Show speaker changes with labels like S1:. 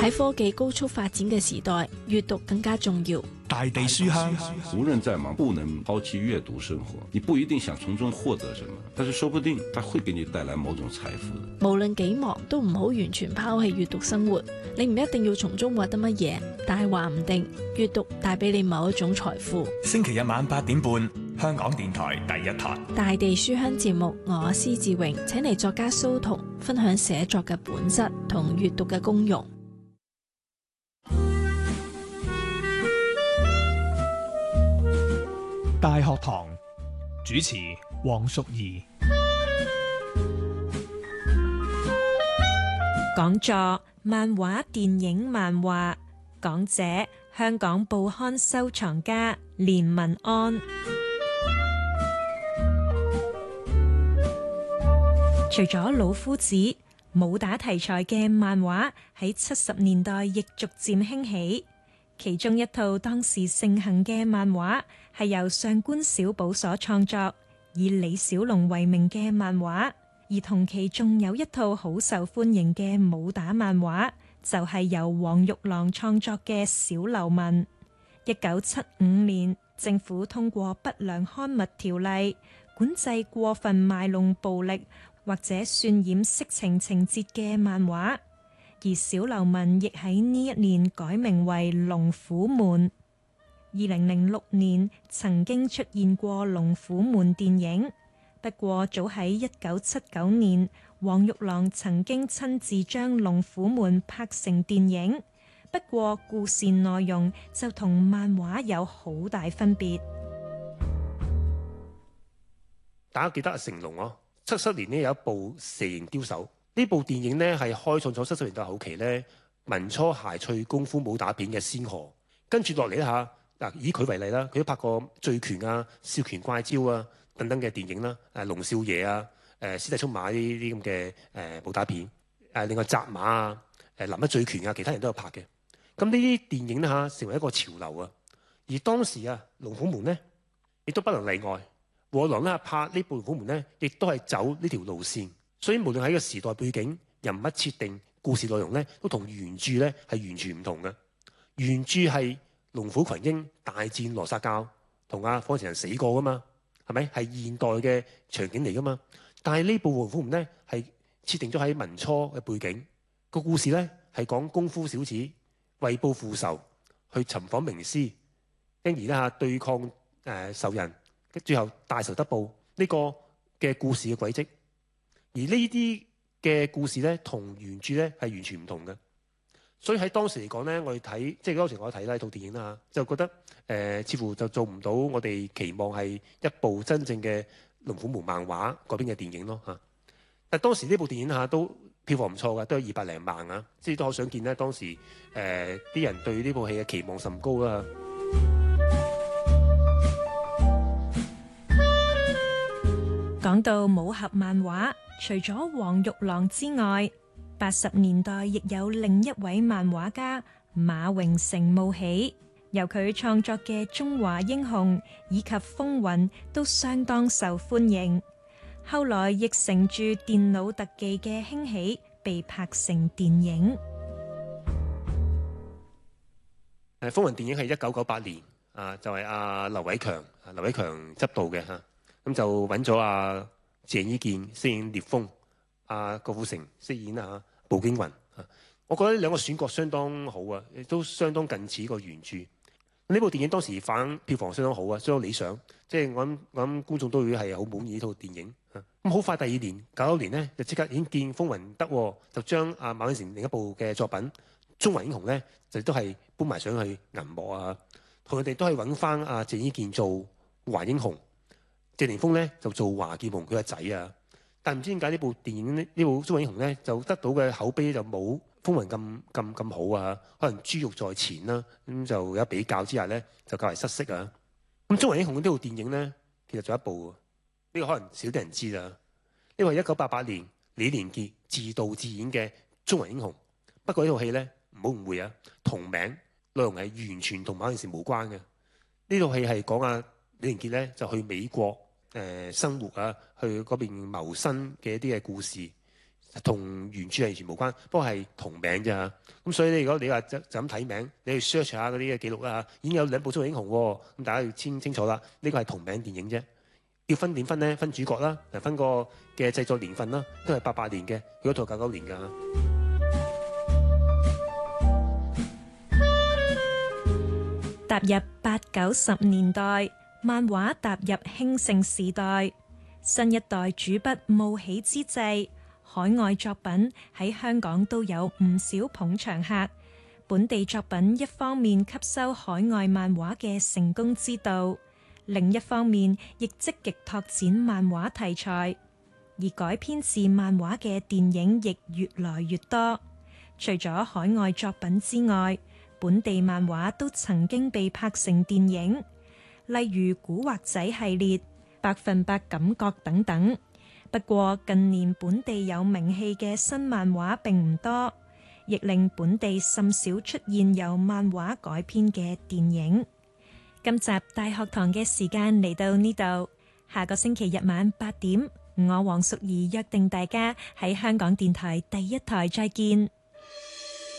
S1: 喺科技高速發展嘅時代，閱讀更加重要。
S2: 大地書香，
S3: 無論再忙，不能拋棄閱讀生活。你不一定想從中獲得什麼，但是說不定它會給你帶來某種財富。
S1: 無論幾忙，都唔好完全拋棄閱讀生活。你唔一定要從中獲得乜嘢，但係話唔定閱讀帶俾你某一種財富。
S2: 星期日晚8點半，香港電台第一台
S1: 大地書香節目，我施志榮請嚟作家蘇童分享寫作嘅本質同閱讀嘅功用。
S2: 大學堂主持黃淑儀，
S4: 講座漫畫電影漫畫，講者香港報刊收藏家連文安。除咗老夫子，武打題材嘅漫畫喺70年代亦逐漸興起。其中一套當時盛行嘅漫畫係由上官小寶所創作，以李小龍為名嘅漫畫。而同期仲有一套好受歡迎嘅武打漫畫，就係由黃玉郎創作嘅《小流氓》。1975年，政府通過不良刊物條例，管制過分賣弄暴力或者渲染色情情節嘅漫畫。而《小流氓》亦喺呢一年改名為《龍虎門》。2006年曾經出現過《龍虎門》電影，不過早喺1979年，黃玉郎曾經親自將《龍虎門》拍成電影，不過故事內容就同漫畫有好大分別。
S5: 大家記得成龍哦，77年呢有一部《蛇形刁手》。呢部電影呢係開創咗70年代後期呢民初諧趣功夫武打片嘅先河。跟住落嚟啦嚇，嗱以佢為例啦，佢都拍過《醉拳》啊、《笑拳怪招》啊等等嘅電影啦，《龍少爺》啊、師弟出馬呢啲咁嘅武打片，另外《扎馬》啊、南一醉拳啊，其他人都有拍嘅。咁呢啲電影呢嚇成為一個潮流啊。而當時啊，《龍虎門》呢亦都不能例外。黃玉郎呢拍呢部《龍虎門》呢，亦都係走呢條路線。所以無論喺個時代背景、人物設定、故事內容咧，都同原著咧係完全唔同嘅。原著係龍虎群英大戰羅剎教，同阿火前人死過噶嘛，係咪？係現代嘅場景嚟噶嘛。但係呢部《龍虎門》咧係設定咗喺民初嘅背景，個故事咧係講功夫小子為報父仇去尋訪名師，因而咧嚇對抗仇人，最後大仇得報呢個嘅故事嘅軌跡。而呢啲嘅故事咧，同原著咧係完全唔同嘅，所以喺當時嚟講咧，我哋睇即係當時我睇呢套電影啦，就覺得似乎就做唔到我哋期望係一部真正嘅龍虎門漫畫嗰邊嘅電影咯嚇。但當時呢部電影嚇都票房唔錯㗎，都有200零萬啊，即係都好想見咧當時啲人對呢部戲嘅期望甚高啦。
S4: 講到武俠漫畫，除咗黃玉郎之外，80年代亦有另一位漫畫家馬榮成冒起，由佢創作嘅《中華英雄》以及《風雲》都相當受歡迎。後來亦乘住電腦特技嘅興起，被拍成電影。
S5: 《風雲》電影係1998年啊，就係阿劉偉強執導嘅嚇。咁就揾咗阿鄭伊健飾演聶風，阿郭富城飾演啊步驚雲。我覺得兩個選角相當好啊，亦都相當近似個原著。呢部電影當時票房相當好啊，相當理想。即係我諗觀眾都會係好滿意呢套電影。咁好快第2年99年呢，就即刻已經見風雲得，就將阿馬榮成另一部嘅作品《中華英雄》呢，就都係搬埋上去銀幕啊，同佢哋都係揾翻阿鄭伊健做華英雄。謝霆鋒咧就做華劍雄佢個仔啊，但唔知點解呢部電影呢部《中華英雄》咧就得到嘅口碑就冇風雲咁好啊，可能豬肉在前啦，咁就有比較之下咧就較為失色啊。咁《中華英雄》呢部電影咧其實仲有一部，呢個可能少啲人知啦。呢個係1988年李連杰自導自演嘅《中華英雄》，不過呢套戲咧唔好誤會啊，同名內容係完全同馬榮成無關嘅。呢套戲係講啊李連杰咧就去美國生活啊，去嗰邊謀生嘅一啲嘅故事， 同原著係完全無關，不過係同名啫嚇。咁所以咧，如果你話就咁睇名，你去 search 下嗰啲嘅記錄啦，已經有2部中英雄喎。咁大家要清楚啦，呢個係同名電影啫。要分點分呢？分主角啦，分個嘅製作年份啦，都係88年嘅，佢嗰套99年㗎。
S4: 踏入80、90年代，漫畫踏入興盛時代，新一代主筆冒起之際，海外作品喺香港都有唔少捧場客。本地作品一方面吸收海外漫畫嘅成功之道，另一方面亦積極拓展漫畫題材，而改編自漫畫嘅電影亦越來越多。除咗海外作品之外，本地漫畫都曾經被拍成電影，例如古惑仔系列、100% 感覺等等。不過近年本地有名氣嘅新漫畫並唔多，亦令本地甚少出現由漫畫改編嘅電影。今集大學堂嘅時間嚟到呢度，下個星期日晚8點，我黃淑儀約定大家喺香港電台第一台再見。